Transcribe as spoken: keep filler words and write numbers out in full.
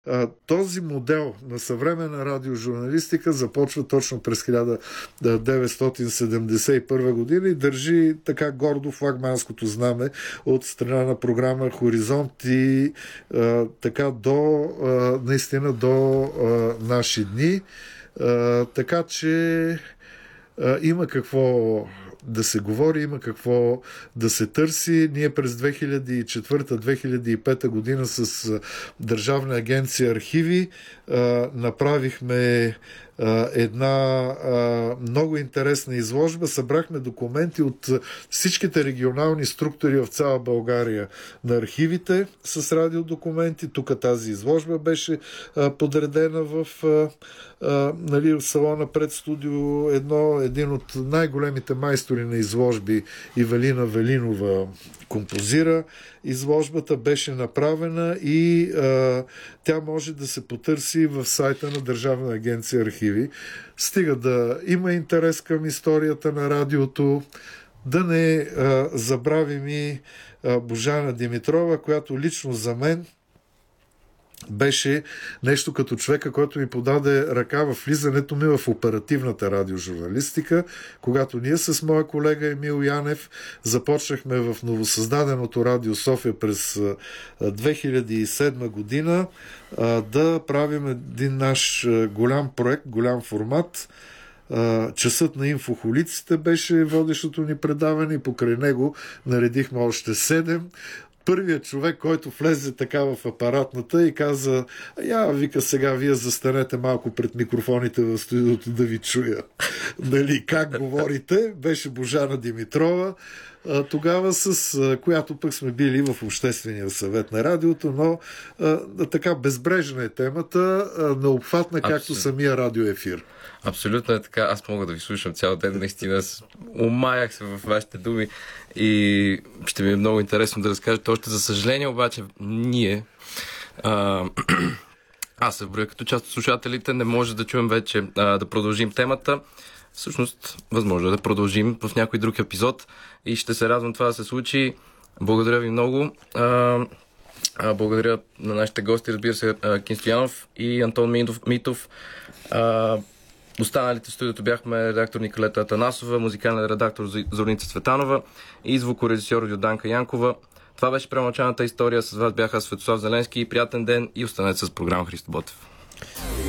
А, този модел на съвременна радиожурналистика започва точно през хиляда деветстотин седемдесет и първа година и държи така гордо флагманското знаме от страна на програма Хоризонт и а, така до а, наистина до а, наши дни. А, така че а, има какво да се говори, има какво да се търси. Ние през две хиляди и четвърта - две хиляди и пета година с Държавна агенция архиви а, направихме а, една а, много интересна изложба. Събрахме документи от всичките регионални структури в цяла България на архивите с радиодокументи. Тук тази изложба беше а, подредена в а, а, нали, в салона пред студио едно, един от най-големите майстори на изложби, Ивелина Велинова, композира. Изложбата беше направена и а, тя може да се потърси в сайта на Държавна агенция архиви. Стига да има интерес към историята на радиото, да не а, забравим и а, Божана Димитрова, която лично за мен беше нещо като човека, който ми подаде ръка в влизането ми в оперативната радиожурналистика, когато ние с моя колега Емил Янев започнахме в новосъздаденото Радио София през две хиляди и седма година да правим един наш голям проект, голям формат. Часът на инфохолиците беше водещото ни предаване и покрай него наредихме още седем. Първият човек, който влезе така в апаратната и каза: я, вика, сега вие застанете малко пред микрофоните в студиото да ви чуя. Нали, как говорите, беше Божана Димитрова, тогава с която пък сме били в Обществения съвет на радиото, но а, така безбрежна е темата, а, необхватна както Абсолютно. Самия радиоефир. Абсолютно е така. Аз мога да ви слушам цял ден. Наистина умаях се в вашите думи и ще ми е много интересно да разкажете още. За съжаление обаче ние а, аз се броя като част от слушателите, не може да чуем вече а, да продължим темата. Всъщност, възможно е да продължим в някой друг епизод и ще се радвам това да се случи. Благодаря ви много. А, а, благодаря на нашите гости, разбира се, Кин Стоянов и Антон Митов. Митов. А, Останалите в студиото бяхме редактор Николета Атанасова, музикален редактор Зорница Цветанова и звукорежисьор Йорданка Янкова. Това беше премълчаната история. С вас бяха Светослав Зеленски. Приятен ден и останете с програма Христо Ботев.